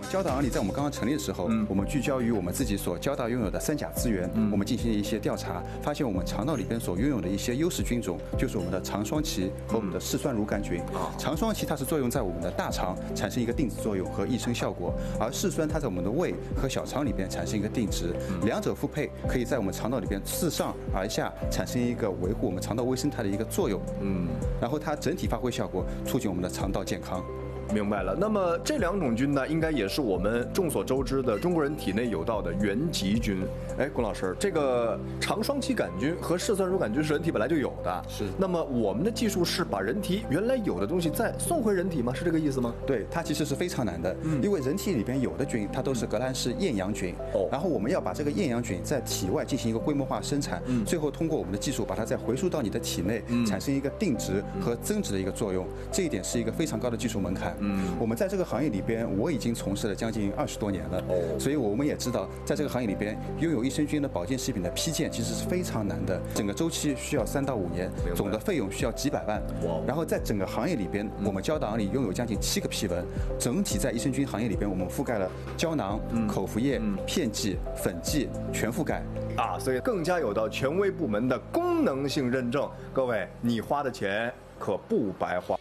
交大昂里在我们刚刚成立的时候，我们聚焦于我们自己所交大拥有的三甲资源，我们进行了一些调查，发现我们肠道里边所拥有的一些优势菌种，就是我们的肠双歧和我们的嗜酸乳杆菌。肠双歧它是作用在我们的大肠，产生一个定脂作用和益生效果，而嗜酸它在我们的胃和小肠里边产生一个定脂，两者复配可以在我们肠道里边自上而下产生一个维护我们肠道微生态的一个作用。然后它整体发挥效果，促进我们的肠道健康。 明白了。那么这两种菌呢，应该也是我们众所周知的中国人体内有道的原籍菌。哎，龚老师，这个肠双歧杆菌和嗜酸乳杆菌是人体本来就有的， 是。 那么我们的技术是把人体原来有的东西再送回人体吗？是这个意思吗？ 对，它其实是非常难的，因为人体里边有的菌它都是革兰氏厌氧菌，然后我们要把这个厌氧菌在体外进行一个规模化生产，最后通过我们的技术把它再回输到你的体内，产生一个定植和增殖的一个作用，这一点是一个非常高的技术门槛。我们在这个行业里边，我已经从事了将近20多年了，所以我们也知道，在这个行业里边，拥有益生菌的保健食品的批件其实是非常难的，整个周期需要3到5年，总的费用需要几百万。然后在整个行业里边，我们交大昂里拥有将近7个批文，整体在益生菌行业里边，我们覆盖了胶囊、口服液、片剂、粉剂，全覆盖。 所以更加有到权威部门的功能性认证。各位，你花的钱可不白花。